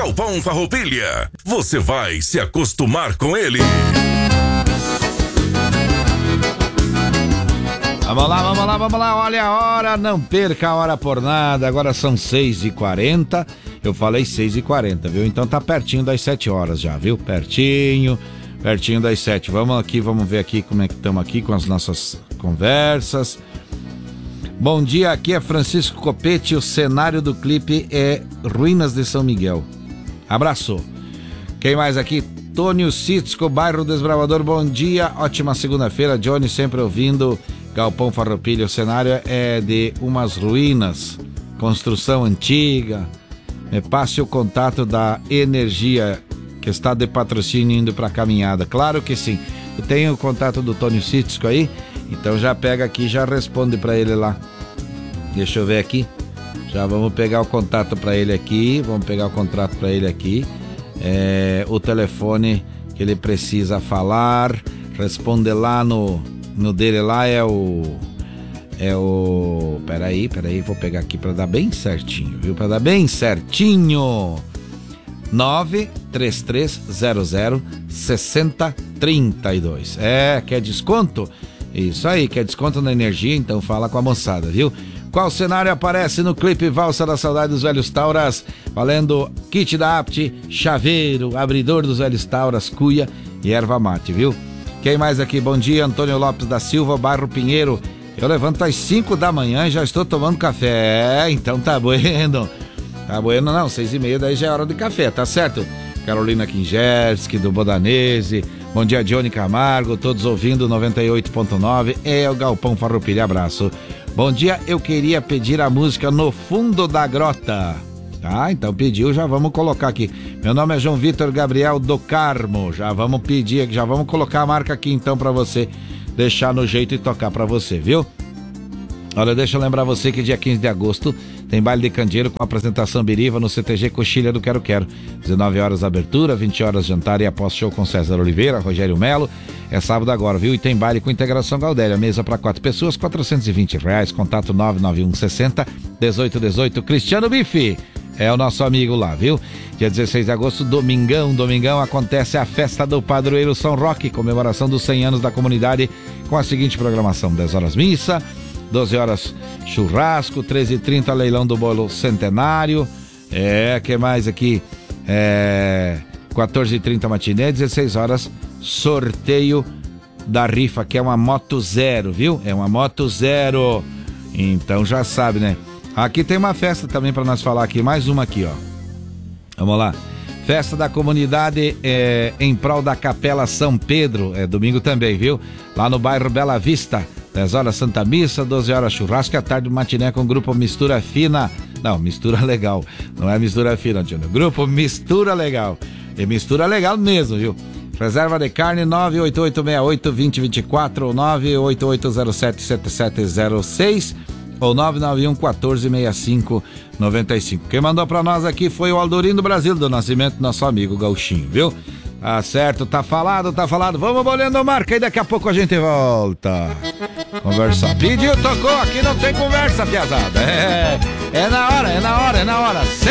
Galpão Farroupilha. Você vai se acostumar com ele. Vamos lá, olha a hora, não perca a hora por nada, agora são 6h40, eu falei 6h40, viu? Então tá pertinho das 7 horas já, viu? Pertinho das 7, vamos ver aqui como é que estamos aqui com as nossas conversas. Bom dia, aqui é Francisco Copete, o cenário do clipe é Ruínas de São Miguel. Abraço. Quem mais aqui? Tônio Citsco, bairro Desbravador, bom dia, ótima segunda-feira, Johnny sempre ouvindo Galpão Farroupilha. O cenário é de umas ruínas, construção antiga. Me passe o contato da Energia, que está de patrocínio indo para a caminhada. Claro que sim, eu tenho o contato do Tônio Citsco aí, então já pega aqui, já responde para ele lá. Deixa eu ver aqui, já vamos pegar o contato para ele aqui, o telefone que ele precisa falar, responde lá no dele lá é o peraí, vou pegar aqui pra dar bem certinho, viu? Pra dar bem certinho. 933006032. Quer desconto? Isso aí, quer desconto na energia? Então fala com a moçada, viu? Qual cenário aparece no clipe Valsa da Saudade dos Velhos Tauras? Valendo kit da Apt, chaveiro, abridor dos Velhos Tauras, cuia e erva mate, viu? Quem mais aqui? Bom dia, Antônio Lopes da Silva, bairro Pinheiro. Eu levanto às 5 da manhã e já estou tomando café. Então tá bueno. Tá bueno não, 6h30 daí já é hora de café, tá certo? Carolina Kingerski, do Bodanese. Bom dia, Johnny Camargo, todos ouvindo 98.9. É o Galpão Farroupilha, abraço. Bom dia, eu queria pedir a música No Fundo da Grota. Tá, então pediu, já vamos colocar aqui. Meu nome é João Vitor Gabriel do Carmo. Já vamos pedir, já vamos colocar a marca aqui então pra você deixar no jeito e tocar pra você, viu? Olha, deixa eu lembrar você que dia 15 de agosto tem baile de candeeiro com apresentação Biriva no CTG Coxilha do Quero Quero. 19 horas abertura, 20 horas jantar e após show com César Oliveira, Rogério Melo. É sábado agora, viu? E tem baile com integração Gaudéria. Mesa para 4 pessoas, R$420. Contato 99160-1818. Cristiano Bife é o nosso amigo lá, viu? Dia 16 de agosto, domingão, acontece a festa do Padroeiro São Roque, comemoração dos 100 anos da comunidade, com a seguinte programação: 10 horas missa, 12 horas churrasco, 13h30 leilão do bolo centenário, que mais aqui? 14h30 matinê, 16 horas sorteio da rifa, que é uma Moto Zero, viu? É uma Moto Zero, então já sabe, né? Aqui tem uma festa também para nós falar aqui, mais uma aqui, ó. Vamos lá. Festa da comunidade em prol da Capela São Pedro, domingo também, viu? Lá no bairro Bela Vista, 10 horas Santa Missa, 12 horas churrasco e à tarde matiné com o grupo Mistura Fina. Não, Mistura Legal, não é Mistura Fina, tio. Grupo Mistura Legal. E mistura legal mesmo, viu? Reserva de carne 98868-2024 ou 98807-7706 ou 991-1465-95. Quem mandou pra nós aqui foi o Aldorim do Brasil, do Nascimento, nosso amigo Gauchinho, viu? Tá certo, tá falado. Vamos bolhando marca e daqui a pouco a gente volta. Conversar. Pediu, tocou, aqui não tem conversa, piazada. É na hora.